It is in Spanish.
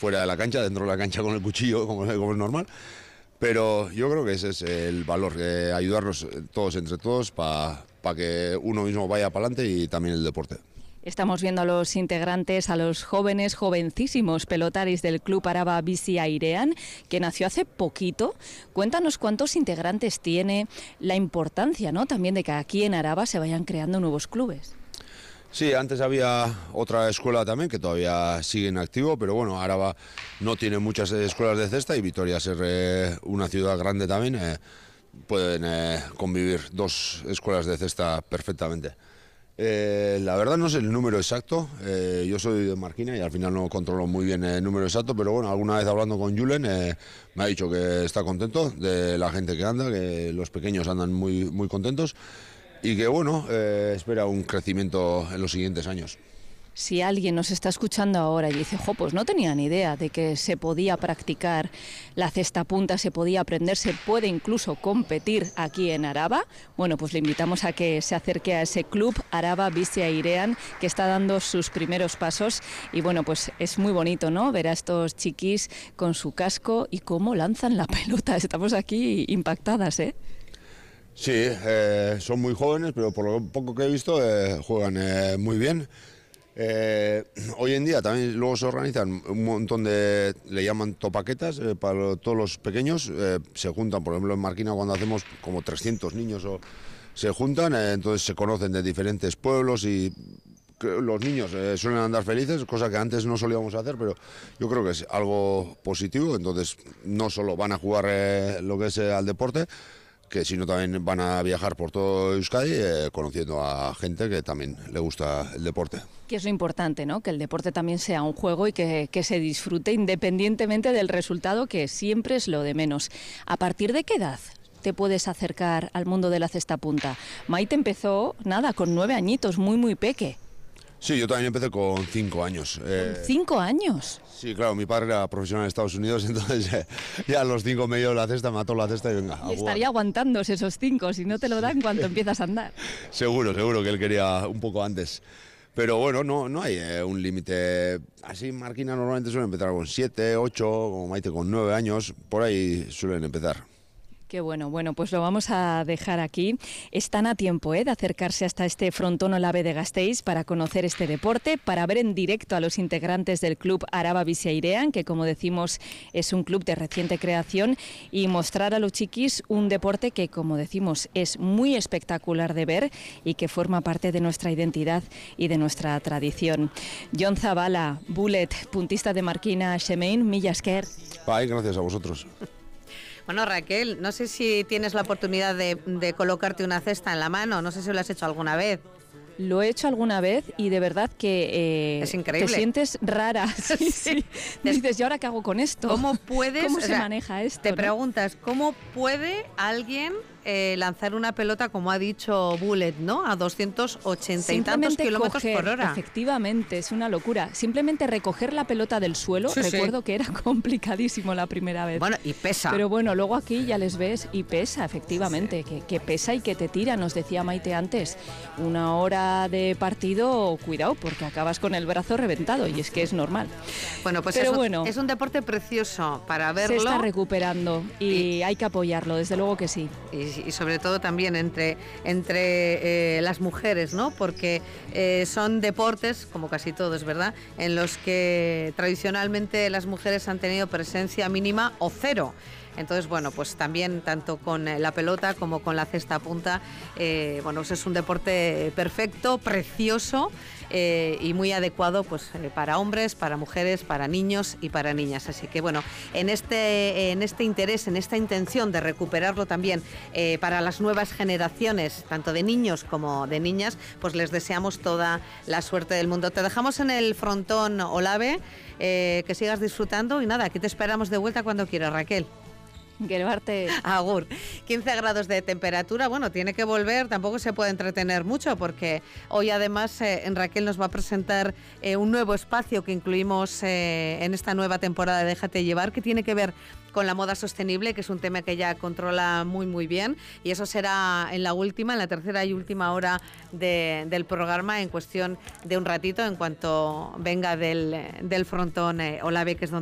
fuera de la cancha, dentro de la cancha con el cuchillo, como es normal. Pero yo creo que ese es el valor, ayudarnos todos entre todos para que uno mismo vaya para adelante y también el deporte. Estamos viendo a los integrantes, a los jóvenes, jovencísimos pelotaris del Club Araba Bizi Airean, que nació hace poquito. Cuéntanos cuántos integrantes tiene, la importancia, ¿no?, también de que aquí en Araba se vayan creando nuevos clubes. Sí, antes había otra escuela también que todavía sigue en activo, pero bueno, Araba no tiene muchas escuelas de cesta y Vitoria, ser una ciudad grande también, pueden convivir dos escuelas de cesta perfectamente. La verdad no sé el número exacto, yo soy de Marquina y al final no controlo muy bien el número exacto, pero bueno, alguna vez hablando con Julen me ha dicho que está contento de la gente que anda, que los pequeños andan muy contentos y que bueno, espera un crecimiento en los siguientes años. Si alguien nos está escuchando ahora y dice, pues no tenía ni idea de que se podía practicar la cesta punta, se podía aprender, se puede incluso competir aquí en Araba, bueno, pues le invitamos a que se acerque a ese Club Araba Bizi Airean, que está dando sus primeros pasos y bueno, pues es muy bonito, ¿no?, ver a estos chiquis con su casco y cómo lanzan la pelota. Estamos aquí impactadas, ¿eh? Sí, son muy jóvenes, pero por lo poco que he visto juegan muy bien. Hoy en día también luego se organizan un montón de, le llaman topaquetas, para todos los pequeños, se juntan, por ejemplo en Marquina cuando hacemos como 300 niños se juntan, entonces se conocen de diferentes pueblos y los niños suelen andar felices, cosa que antes no solíamos hacer, pero yo creo que es algo positivo, entonces no solo van a jugar lo que es al deporte, que sino también van a viajar por todo Euskadi conociendo a gente que también le gusta el deporte. Que es lo importante, ¿no?, que el deporte también sea un juego y que se disfrute independientemente del resultado, que siempre es lo de menos. ¿A partir de qué edad te puedes acercar al mundo de la cesta punta? Maite empezó, con 9 añitos, muy peque. Sí, yo también empecé con 5 años. ¿Con 5 años? Sí, claro, mi padre era profesional en Estados Unidos, entonces ya a los 5 me dio la cesta, me ató la cesta y venga. Y estaría aguantándose esos 5, si no te lo dan cuando empiezas a andar. Seguro que él quería un poco antes. Pero bueno, no hay un límite. Así en Marquina normalmente suelen empezar con 7, 8, como Maite con 9 años, por ahí suelen empezar. Qué bueno, pues lo vamos a dejar aquí. Están a tiempo de acercarse hasta este frontón Olave de Gasteiz para conocer este deporte, para ver en directo a los integrantes del Club Araba Bizi Airean, que como decimos es un club de reciente creación, y mostrar a los chiquis un deporte que, como decimos, es muy espectacular de ver y que forma parte de nuestra identidad y de nuestra tradición. Jon Zabala, Bullet, puntista de Marquina, Xemein, mila esker. Bye, gracias a vosotros. Bueno, Raquel, no sé si tienes la oportunidad de colocarte una cesta en la mano, no sé si lo has hecho alguna vez. Lo he hecho alguna vez y de verdad que es increíble. Te sientes rara. Sí. Dices, ¿y ahora qué hago con esto? ¿Cómo puedes? ¿Cómo se maneja esto? Te preguntas, ¿cómo puede alguien lanzar una pelota, como ha dicho Bullet, ¿no?, a 280 y tantos kilómetros por hora? Efectivamente, es una locura. Simplemente recoger la pelota del suelo, recuerdo que era complicadísimo la primera vez. Bueno, y pesa. Pero bueno, luego aquí ya les ves y pesa, efectivamente, que pesa y que te tira. Nos decía Maite antes, 1 hora de partido, cuidado, porque acabas con el brazo reventado y es que es normal. Bueno, pues es un deporte precioso para verlo. Se está recuperando y hay que apoyarlo, desde luego que sí. Y sobre todo también entre las mujeres, ¿no?, porque son deportes, como casi todos, ¿verdad?, en los que tradicionalmente las mujeres han tenido presencia mínima o cero. Entonces, bueno, pues también tanto con la pelota como con la cesta punta, bueno, pues es un deporte perfecto, precioso y muy adecuado pues para hombres, para mujeres, para niños y para niñas. Así que bueno, en este interés, en esta intención de recuperarlo también para las nuevas generaciones, tanto de niños como de niñas, pues les deseamos toda la suerte del mundo. Te dejamos en el frontón Olave, que sigas disfrutando y nada, aquí te esperamos de vuelta cuando quieras, Raquel. Gerbarte. Agur. 15 grados de temperatura, bueno, tiene que volver, tampoco se puede entretener mucho porque hoy además Raquel nos va a presentar un nuevo espacio que incluimos en esta nueva temporada de Déjate Llevar, que tiene que ver con la moda sostenible, que es un tema que ella controla muy bien, y eso será en la tercera y última hora del programa, en cuestión de un ratito, en cuanto venga del frontón Olave, que es donde